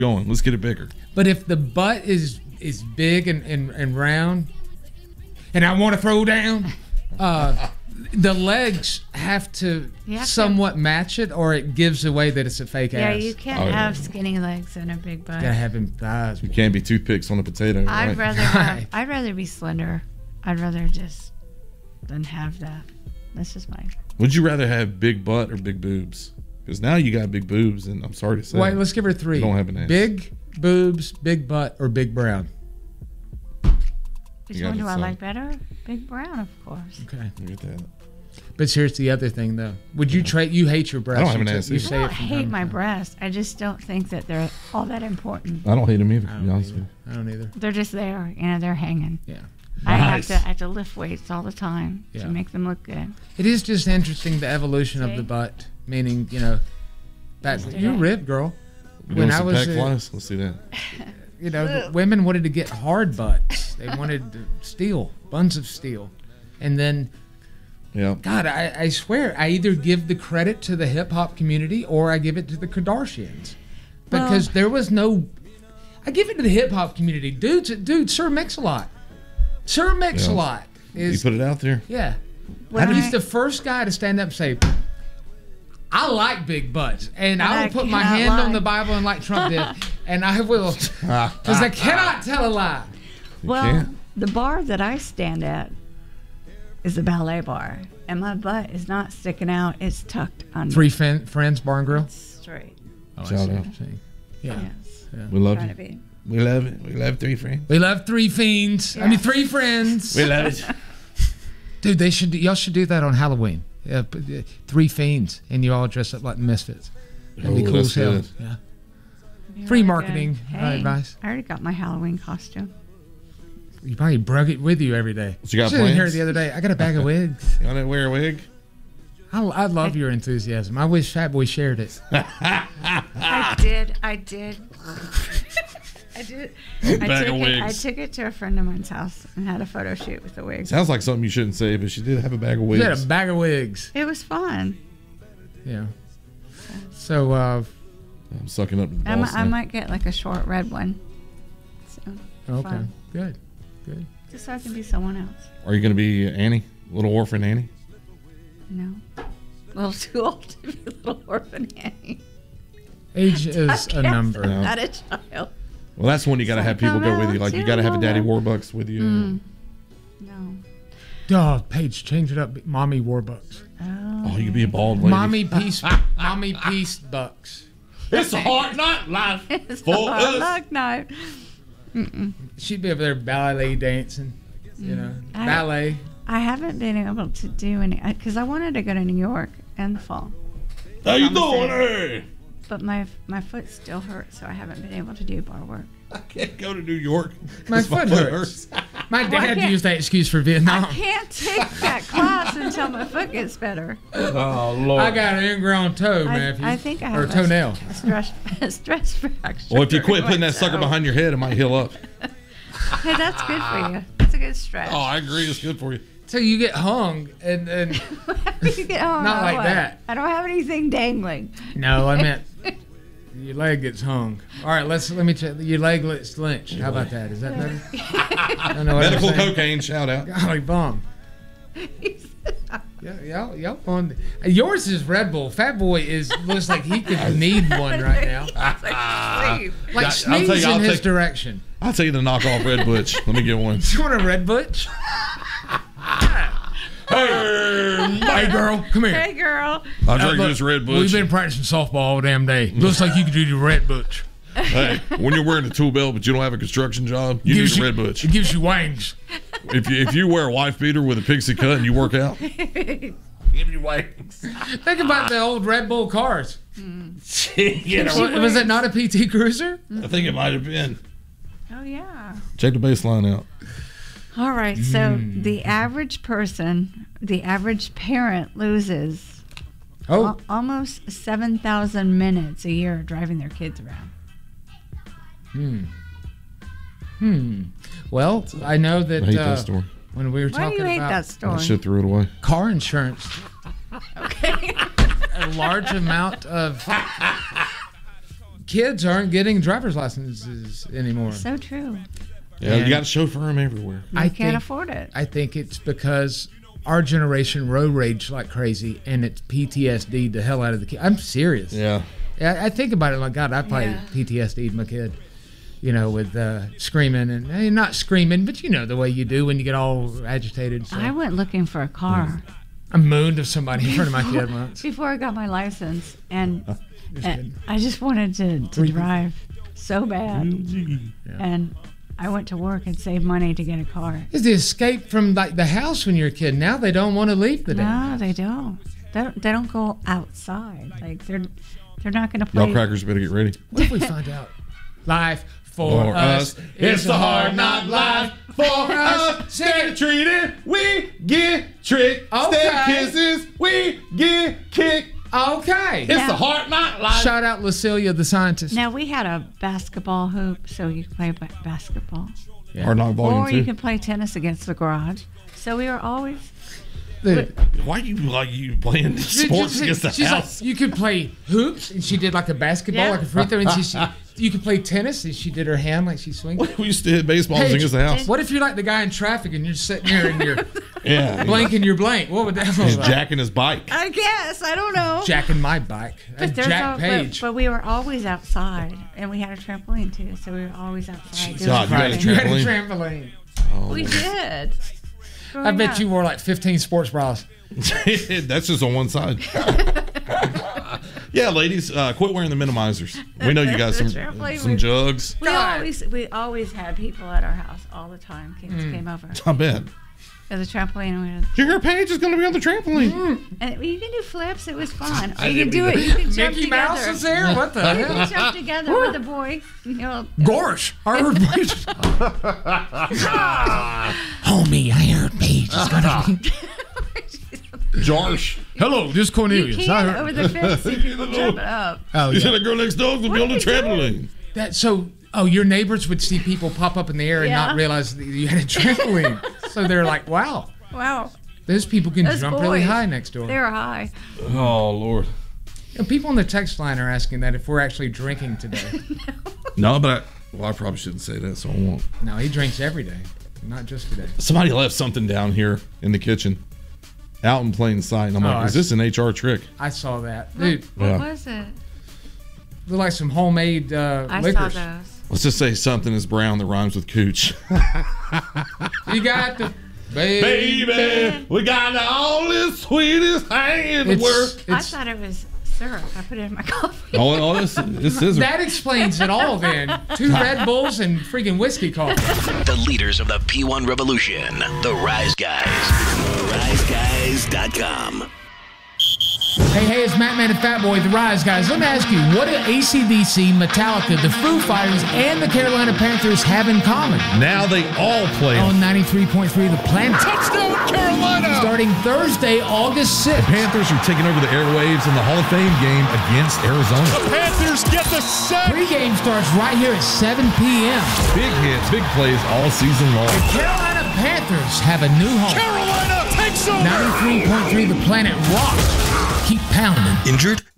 going. Let's get it bigger. But if the butt is big and round, and I want to throw down, the legs have to somewhat match it, or it gives away that it's a fake ass. Yeah, you can't have skinny legs and a big butt. You gotta have him thighs. You can't be toothpicks on a potato. I'd right? I'd rather be slender. I'd rather just than have that. That's just my. Would you rather have big butt or big boobs? Because now you got big boobs, and I'm sorry to say. Wait, let's give her 3. You don't have an ass. Big boobs, big butt, or big brown. Which one do I like better? Big brown, of course. Okay. I get that. But here's the other thing, though. Would you trade? You hate your breasts. I don't have an ass. I don't hate my breasts. I just don't think that they're all that important. I don't hate them either. To be honest with you. I don't either. They're just there. They're hanging. Yeah. I have to lift weights all the time to make them look good. It is just interesting, the evolution of the butt. Meaning, you're ripped, girl. When I was let's see that. Women wanted to get hard butts. They wanted steel, buns of steel, and then. Yeah. God, I swear, I either give the credit to the hip hop community or I give it to the Kardashians, because there was no. I give it to the hip hop community, dude. Sir Mix-a-Lot, Sir Mix-a-Lot is. You put it out there. Yeah. He's the first guy to stand up and say, "I like big butts, and I will put my hand on the Bible and like Trump did, and I will, because I cannot tell a lie." Well, the bar that I stand at is a ballet bar, and my butt is not sticking out; it's tucked under. 3 Friends Bar and Grill. It's straight. Shout out. Yeah. Yes. Yeah. We love you. We love it. We love 3 friends. We love 3 fiends. Yeah. I mean, 3 friends. We love it. Dude, y'all should do that on Halloween. 3 fiends, and you all dress up like Misfits. That'd be cool as hell. Yeah. Free marketing advice. I already got my Halloween costume. You probably brug it with you every day. What you got plans? Here the other day. I got a bag of wigs. You want to wear a wig? I love your enthusiasm. I wish Fat Boy shared it. I did. I took it to a friend of mine's house and had a photo shoot with the wigs. Sounds like something you shouldn't say, but she did have a bag of wigs. She had a bag of wigs. It was fun. Yeah. So, I'm sucking up to the boss. I might get like a short red one. So, okay. Fun. Good. Just so I can be someone else. Are you going to be Annie? Little orphan Annie? No. A little too old to be little orphan Annie. Age is a number. I'm not a child. Well, that's when you got to have people go with you. Like, you got to have a Daddy Warbucks with you. No. Oh, Paige, change it up. Mommy Warbucks. Oh, you could be a bald lady. Mommy Peace Bucks. It's a hard night, life. It's a hard luck night. She'd be over there ballet dancing, ballet. I haven't been able to do any, because I wanted to go to New York in the fall. How you doing, hey? But my foot still hurts, so I haven't been able to do bar work. I can't go to New York. My foot hurts. My dad used that excuse for Vietnam. I can't take that class until my foot gets better. Oh, Lord. I got an ingrown toe, Matthew. I think I have a toenail. A stress fracture. Well, if you quit putting that sucker behind your head, it might heal up. Hey, that's good for you. It's a good stretch. Oh, I agree. It's good for you. So you get hung and you get hung. Not like that. I don't have anything dangling. No, I meant your leg gets hung. All right, let me check. Your leg gets lynched. How about that? Is that better? I don't know what Medical cocaine, shout out. Golly bomb. Yeah, y'all on. Yours is Red Bull. Fat Boy looks like he could need one right now. Like sneeze in his direction. I'll tell you to knock off Red Butch. Let me get one. You want a Red Butch? Hey, girl, come here. Hey, girl. I'll drink this Red Butch. We've been practicing softball all damn day. Looks like you could do the Red Butch. Hey, when you're wearing a tool belt but you don't have a construction job, you need a Red Butch. It gives you wings. If you wear a wife beater with a pixie cut and you work out, give you wings. Think about the old Red Bull cars. Was it not a PT Cruiser? I think it might have been. Oh, yeah. Check the baseline out. All right, so the average person, the average parent loses almost 7,000 minutes a year driving their kids around. Well, I know that, I hate that story. When we were talking do you hate about that story? I should throw it away. Car insurance. Okay. A large amount of kids aren't getting driver's licenses anymore. So true. Yeah, you got to chauffeur them everywhere. I can't afford it. I think it's because our generation road rage like crazy, and it's PTSD the hell out of the kid. I'm serious. Yeah. I think about it like, God, I probably PTSD'd my kid, with screaming and not screaming, but the way you do when you get all agitated. So. I went looking for a car. I mooned to somebody in front of my kid once. Before I got my license, and I just wanted to drive so bad. And I went to work and saved money to get a car. It's the escape from like the house when you're a kid. Now they don't want to leave the damn house. No, they don't. They don't go outside. Like they're not going to play. Y'all crackers better get ready. What if we find out? Life for us. It's a hard knock life for us. Get treated, we get tricked. Okay. Step kisses, we get kicked. Okay. It's a hard knock life. Shout out Lucilia, the scientist. Now, we had a basketball hoop, so you could play basketball. Yeah. Hard knock volume or 2. you could play tennis against the garage. So we were always... Why you playing sports against the house? Like, you could play hoops, and she did like a basketball, like a free throw, and you could play tennis, and she did her hand like she swings. We used to hit baseballs against the house. What if you're like the guy in traffic, and you're sitting there and you're blanking your blank? What would that look like? He's jacking his bike. I guess. I don't know. Jacking my bike. Jack Page. But we were always outside, and we had a trampoline, too, so we were always outside. God, you had a You had a trampoline. Oh, we did. I bet you wore like 15 sports bras. That's just on one side. Yeah, ladies, quit wearing the minimizers. We know you got some jugs. We always had people at our house all the time. Kids came over. I bet. There's a trampoline. Your Paige is going to be on the trampoline. And you can do flips. It was fun. Or you can do it. You can jump Mickey together. Mouse is there? What the hell? You can jump together with a boy. Gorsh. I heard Paige. Homie, I heard Paige is going to be... Josh. Hello, this is Cornelius. You can over the fence see people jumping up. Oh, you said a girl next door would be on the trampoline. Your neighbors would see people pop up in the air and not realize that you had a trampoline. So they're like, wow. Those people can jump really high next door. They're high. Oh, Lord. People on the text line are asking that if we're actually drinking today. No, but I probably shouldn't say that, so I won't. No, he drinks every day, not just today. Somebody left something down here in the kitchen, out in plain sight. And I'm like, is this an HR trick? I saw that. Dude. What was it? Looked like some homemade I liquors. saw those. Let's just say something is brown that rhymes with cooch. You got the... Baby, we got all this sweetest thing in the world. I thought it was syrup. I put it in my coffee. This is that explains it all then. 2 Red Bulls and freaking whiskey coffee. The leaders of the P1 revolution, the Rise Guys. RiseGuys.com. Hey, it's Matt Man and Fat Boy, the Rise Guys. Let me ask you, what do AC/DC, Metallica, the Foo Fighters, and the Carolina Panthers have in common? Now they all play on 93.3 The Planet. Touchdown, Carolina! Starting Thursday, August 6th. The Panthers are taking over the airwaves in the Hall of Fame game against Arizona. The Panthers get the set. Pre-game starts right here at 7 p.m. Big hits, big plays all season long. The Carolina Panthers have a new home. Carolina takes over. 93.3 The Planet rocks. Keep pounding. Injured?